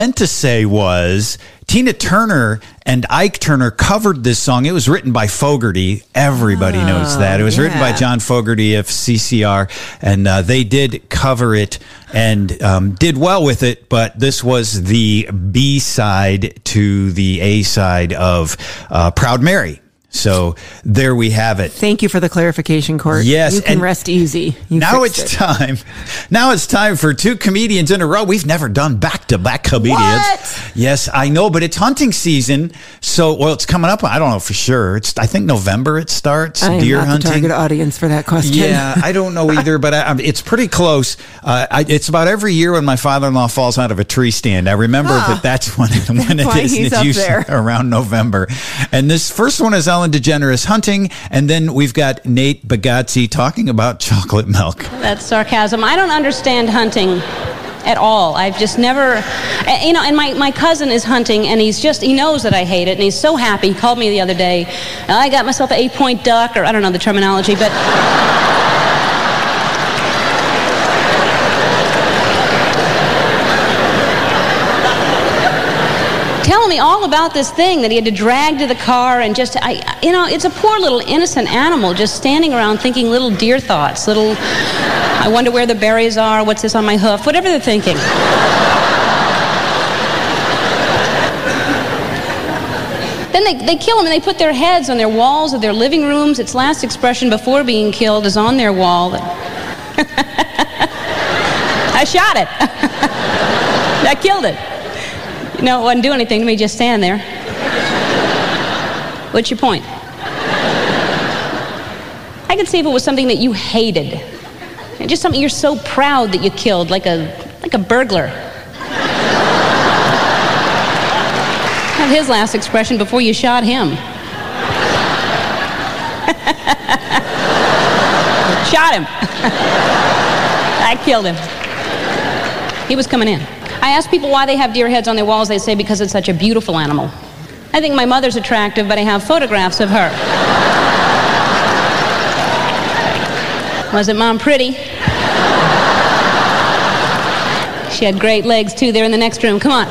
meant to say was Tina Turner and Ike Turner covered this song. It was written by Fogerty. Everybody knows that. It was written by John Fogerty of CCR, and they did cover it and did well with it, but this was the B-side to the A-side of Proud Mary. So there we have it. Thank you for the clarification, Court. Yes. You can rest easy. Now it's time. Now it's time for two comedians in a row. We've never done back-to-back comedians. What? Yes, I know, but it's hunting season. So, well, it's coming up. I don't know for sure. I think November it starts. I am deer not hunting. the target audience for that question. Yeah, I don't know either, but it's pretty close. It's about every year when my father-in-law falls out of a tree stand. I remember that's when it is. It's usually around November. And this first one is Ellen DeGeneres hunting, and then we've got Nate Bagazzi talking about chocolate milk. That's sarcasm. I don't understand hunting at all. I've just never, and my cousin is hunting, and he knows that I hate it, and he's so happy. He called me the other day. I got myself an 8-point duck, or I don't know the terminology, but telling me all about this thing that he had to drag to the car, and it's a poor little innocent animal just standing around thinking little deer thoughts, I wonder where the berries are, what's this on my hoof, whatever they're thinking. Then they kill them, and they put their heads on their walls of their living rooms. Its last expression before being killed is on their wall. I shot it. I killed it. No, it wasn't doing anything to me, just stand there. What's your point? I could see if it was something that you hated. Just something you're so proud that you killed, like a burglar. Have his last expression before you shot him. Shot him. I killed him. He was coming in. I ask people why they have deer heads on their walls. They say because it's such a beautiful animal. I think my mother's attractive, but I have photographs of her. Wasn't Mom pretty? She had great legs, too. They're in the next room. Come on.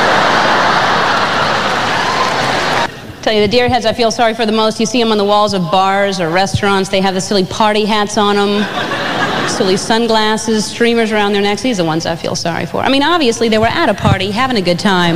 Tell you, the deer heads I feel sorry for the most, you see them on the walls of bars or restaurants. They have the silly party hats on them. Silly sunglasses, streamers around their necks. These are the ones I feel sorry for. I mean, obviously, they were at a party, having a good time.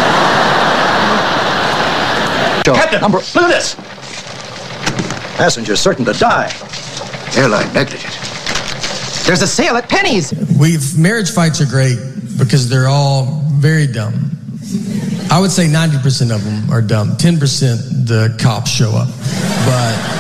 Captain, look at this. Passenger certain to die. Airline negligent. There's a sale at Penny's. Marriage fights are great because they're all very dumb. I would say 90% of them are dumb. 10% the cops show up. But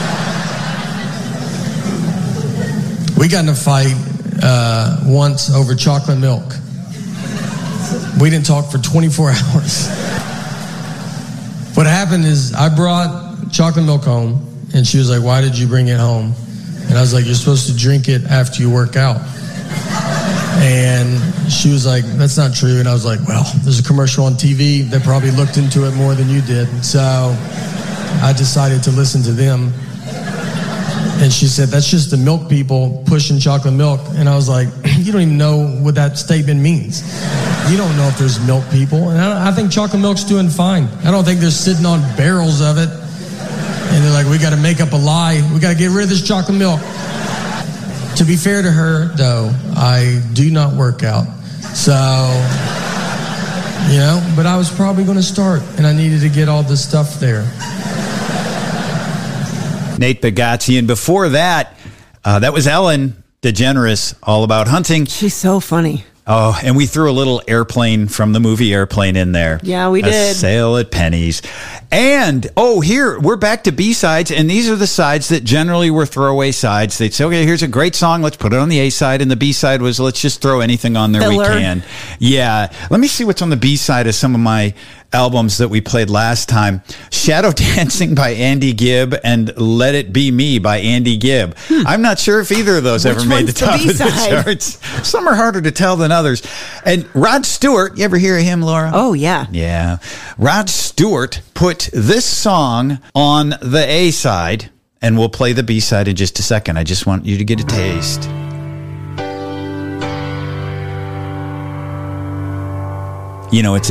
we got in a fight once over chocolate milk. We didn't talk for 24 hours. What happened is I brought chocolate milk home, and she was like, "Why did you bring it home?" And I was like, "You're supposed to drink it after you work out." And she was like, "That's not true." And I was like, "Well, there's a commercial on TV that probably looked into it more than you did." So I decided to listen to them. And she said, "That's just the milk people pushing chocolate milk." And I was like, "You don't even know what that statement means. You don't know if there's milk people." And I think chocolate milk's doing fine. I don't think they're sitting on barrels of it. And they're like, "We got to make up a lie. We got to get rid of this chocolate milk." To be fair to her, though, I do not work out. So, but I was probably going to start, and I needed to get all this stuff there. Nate Bagazzi, and before that, that was Ellen DeGeneres, all about hunting. She's so funny. Oh, and we threw a little Airplane from the movie Airplane in there. Yeah, we did. A sale at Penny's. And, here, we're back to B-sides, and these are the sides that generally were throwaway sides. They'd say, okay, here's a great song, let's put it on the A-side, and the B-side was, let's just throw anything on there Filler. we can. Yeah. Let me see what's on the B-side of some of my albums that we played last time. Shadow Dancing by Andy Gibb and Let It Be Me by Andy Gibb. I'm not sure if either of those ever made the top of the charts. Some are harder to tell than others. And Rod Stewart, you ever hear of him, Laura? Oh, yeah. Yeah. Rod Stewart put this song on the A-side, and we'll play the B-side in just a second. I just want you to get a taste. you know, it's